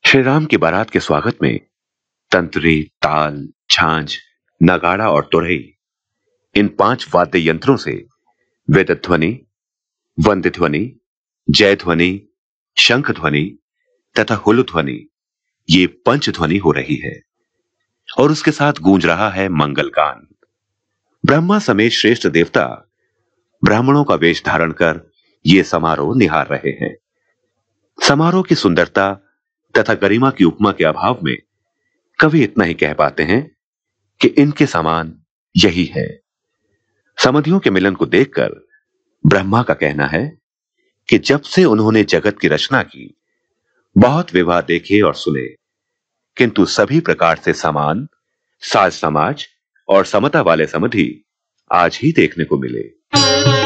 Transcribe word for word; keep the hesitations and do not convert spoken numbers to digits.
श्री राम की बारात के स्वागत में तंत्री, ताल, झांझ, नगाड़ा और तुरही, इन पांच वाद्य यंत्रों से वेद ध्वनि, वंद्य ध्वनि, जय ध्वनि, शंख ध्वनि तथा हुल ध्वनि, ये पंच ध्वनि हो रही है और उसके साथ गूंज रहा है मंगल गान। ब्रह्मा समेत श्रेष्ठ देवता ब्राह्मणों का वेश धारण कर ये समारोह निहार रहे हैं। समारोह की सुंदरता तथा गरिमा की उपमा के अभाव में कवि इतना ही कह पाते हैं कि इनके समान यही है। समधियों के मिलन को देखकर ब्रह्मा का कहना है कि जब से उन्होंने जगत की रचना की, बहुत विवाह देखे और सुने, किंतु सभी प्रकार से समान, साज समाज और समता वाले समधि आज ही देखने को मिले।